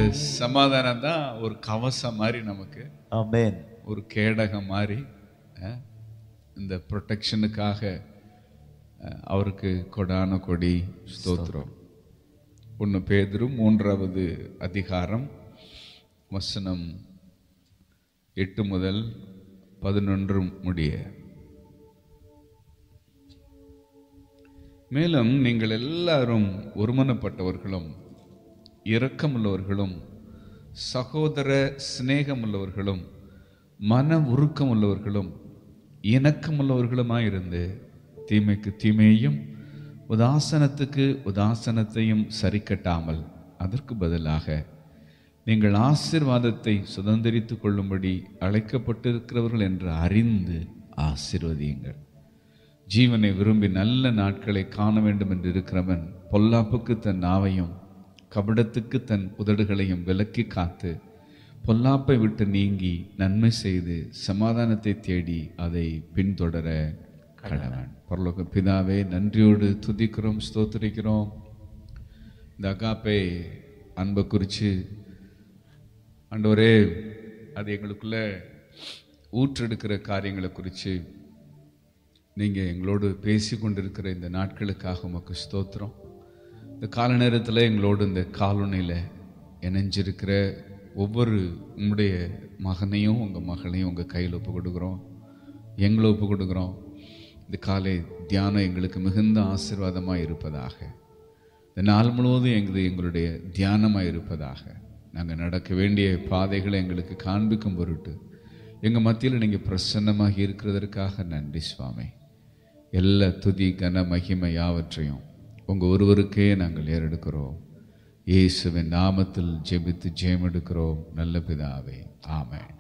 சமாதானம் தான் ஒரு கவசம் மாதிரி நமக்கு. Amen. ஒரு கேடகம் மாதிரி இந்த ப்ரொடெக்ஷனுக்காக அவருக்கு கொடான கொடி ஸ்தோத்திரம். 1 பேதுரு 3வது அதிகாரம் வசனம் 8 முதல் 11 முடிய. மேலும் நீங்கள் எல்லாரும் ஒருமனப்பட்டவர்களும் இரக்கமுள்ளவர்களும் சகோதர சிநேகமுள்ளவர்களும் மன உருக்கமுள்ளவர்களும் இணக்கமுள்ளவர்களுமாயிருந்து தீமைக்கு தீமையையும் உதாசனத்துக்கு உதாசனத்தையும் சரி கட்டாமல் அதற்கு பதிலாக நீங்கள் ஆசீர்வாதத்தை சுதந்திரித்துக் கொள்ளும்படி அழைக்கப்பட்டிருக்கிறவர்கள் என்று அறிந்து ஆசீர்வதியுங்கள். ஜீவனை விரும்பி நல்ல நாட்களை காண வேண்டும் என்று இருக்கிறவன் பொல்லாப்புக்கு தன் நாவையும் கபடத்துக்கு தன் உதடுகளையும் விலக்கி காத்து பொல்லாப்பை விட்டு நீங்கி நன்மை செய்து சமாதானத்தை தேடி அதை பின்தொடர கடவன். பரலோக பிதாவே, நன்றியோடு துதிக்கிறோம், ஸ்தோத்திரிக்கிறோம். இந்த அகாப்பே அன்பை குறித்து ஆண்டவரே, அது எங்களுக்குள்ள ஊற்றெடுக்கிற காரியங்களை குறித்து நீங்கள் எங்களோடு பேசி கொண்டிருக்கிற இந்த நாட்களுக்காக உமக்கு ஸ்தோத்திரம். இந்த கால நேரத்தில் எங்களோடு இந்த காலொனையில் இணைஞ்சிருக்கிற ஒவ்வொரு உங்களுடைய மகனையும் உங்கள் மகளையும் உங்கள் கையில் ஒப்பு கொடுக்குறோம், எங்களை ஒப்பு கொடுக்குறோம். இந்த காலை தியானம் எங்களுக்கு மிகுந்த ஆசீர்வாதமாக இருப்பதாக. இந்த நாள் முழுவதும் எங்களுடைய தியானமாக இருப்பதாக. நாங்கள் நடக்க வேண்டிய பாதைகளை எங்களுக்கு காண்பிக்கும் பொருட்டு எங்கள் மத்தியில் நீங்கள் பிரசன்னமாக இருக்கிறதற்காக நன்றி சுவாமி. எல்லா துதி கன மகிமை யாவற்றையும் உங்கள் ஒருவருக்கே நாங்கள் ஏறெடுக்கிறோம். இயேசுவின் நாமத்தில் ஜெபித்து ஜெயம் எடுக்கிறோம் நல்ல பிதாவே, ஆமென்.